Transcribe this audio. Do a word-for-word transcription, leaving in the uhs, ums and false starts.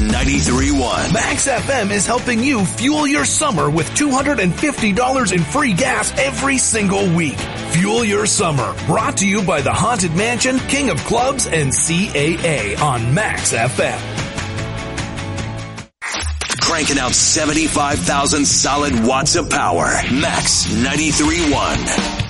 ninety-three point one. Max F M is helping you fuel your summer with two hundred fifty dollars in free gas every single week. Fuel your summer. Brought to you by the Haunted Mansion, King of Clubs, and C A A on Max F M. Cranking out seventy-five thousand solid watts of power. Max ninety-three point one.